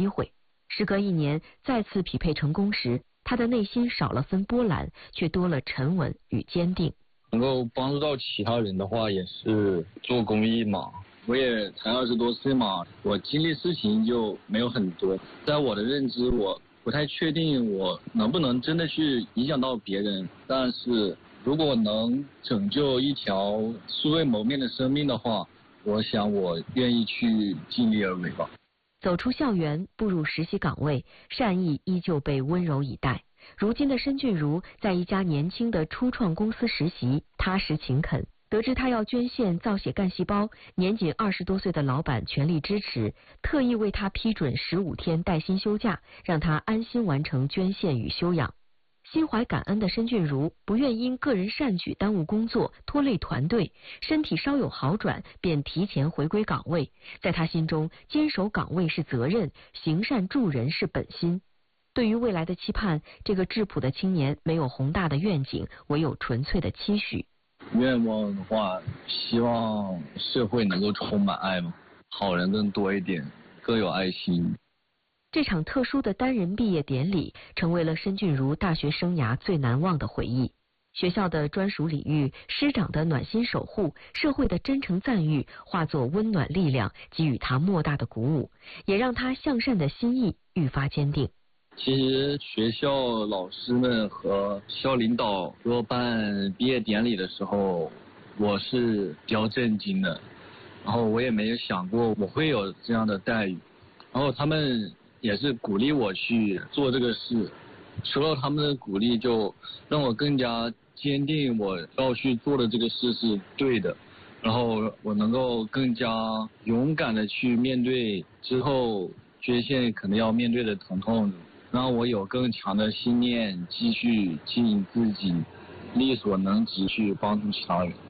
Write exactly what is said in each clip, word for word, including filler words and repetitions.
会。时隔一年，再次匹配成功时，他的内心少了分波澜，却多了沉稳与坚定。 能够帮助到其他人的话，也是做公益嘛。我也才二十多岁嘛，我经历事情就没有很多。在我的认知，我不太确定我能不能真的去影响到别人。但是如果能拯救一条素未谋面的生命的话，我想我愿意去尽力而为吧。 走出校园，步入实习岗位，善意依旧被温柔以待。如今的申俊如在一家年轻的初创公司实习，踏实勤恳。得知他要捐献造血干细胞，年仅二十多岁的老板全力支持，特意为他批准十五天带薪休假，让他安心完成捐献与休养。心怀感恩的申俊如不愿因个人善举耽误工作，拖累团队，身体稍有好转便提前回归岗位。在他心中，坚守岗位是责任，行善助人是本心。对于未来的期盼，这个质朴的青年没有宏大的愿景，唯有纯粹的期许。 愿望的话，希望社会能够充满爱嘛，好人更多一点，更有爱心。 这场特殊的单人毕业典礼，成为了申俊如大学生涯最难忘的回忆。学校的专属礼遇，师长的暖心守护，社会的真诚赞誉，化作温暖力量，给予他莫大的鼓舞，也让他向善的心意愈发坚定。 其实学校老师们和校领导给我办毕业典礼的时候，我是比较震惊的，然后我也没有想过我会有这样的待遇，然后他们也是鼓励我去做这个事，除了他们的鼓励，就让我更加坚定我要去做的这个事是对的，然后我能够更加勇敢的去面对之后捐献可能要面对的疼痛，让我有更强的信念，继续尽自己力所能及去帮助其他人。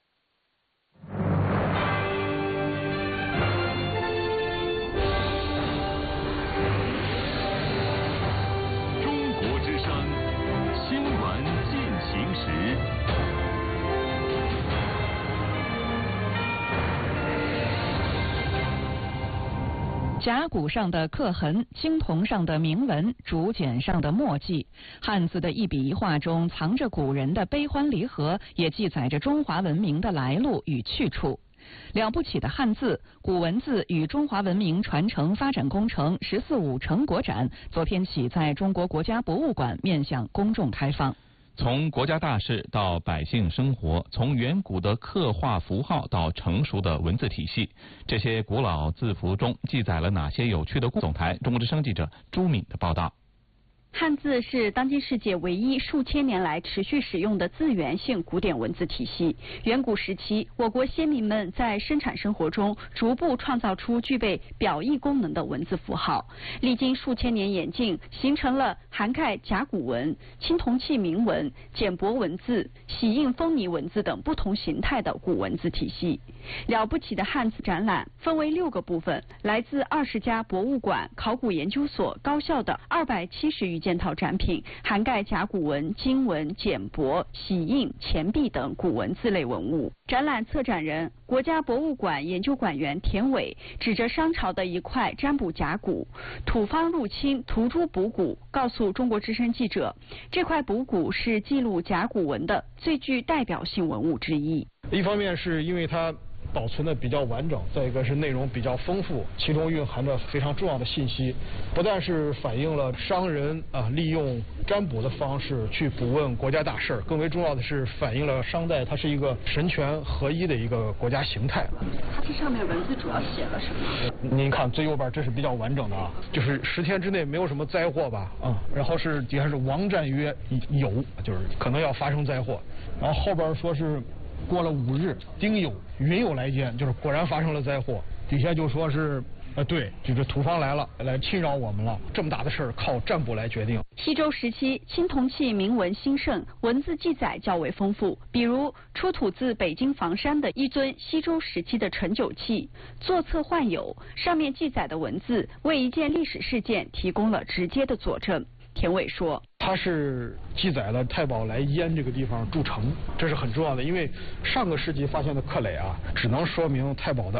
中国之声新闻进行时。 甲骨上的刻痕，青铜上的铭文，竹简上的墨迹，汉字的一笔一画中藏着古人的悲欢离合，也记载着中华文明的来路与去处。了不起的汉字，古文字与中华文明传承发展工程“十四五”成果展昨天起在中国国家博物馆面向公众开放。 从国家大事到百姓生活，从远古的刻画符号到成熟的文字体系，这些古老字符中记载了哪些有趣的故事？总台中国之声记者朱敏的报道。 汉字是当今世界唯一数千年来持续使用的字源性古典文字体系。远古时期，我国先民们在生产生活中逐步创造出具备表意功能的文字符号，历经数千年演进，形成了涵盖甲骨文、青铜器铭文、简帛文字、玺印封泥文字等不同形态的古文字体系。了不起的汉字展览分为六个部分，来自二十家博物馆、考古研究所、高校的二百七十余件套展品，涵盖甲骨文、金文、简帛、玺印、钱币等古文字类文物。展览策展人、国家博物馆研究馆员田伟指着商朝的一块占卜甲骨，土方入侵涂朱补骨，告诉中国之声记者，这块补骨是记录甲骨文的最具代表性文物之一。 一方面是因为它保存的比较完整，再一个是内容比较丰富，其中蕴含着非常重要的信息，不但是反映了商人啊利用占卜的方式去卜问国家大事，更为重要的是反映了商代它是一个神权合一的一个国家形态。 它这上面文字主要写了什么？ 您看最右边这是比较完整的啊，就是十天之内没有什么灾祸吧啊，然后是底下是王战曰有，就是可能要发生灾祸，然后后边说是过了五日，丁酉，云有来见，就是果然发生了灾祸。底下就说是，呃，对，就是土方来了，来侵扰我们了。这么大的事儿，靠占卜来决定。 西周时期，青铜器铭文兴盛，文字记载较为丰富。比如出土自北京房山的一尊西周时期的盛酒器，座侧幻有，上面记载的文字为一件历史事件提供了直接的佐证。田伟说， 它是记载了太保来燕这个地方筑城，这是很重要的，因为上个世纪发现的刻垒啊，只能说明太保的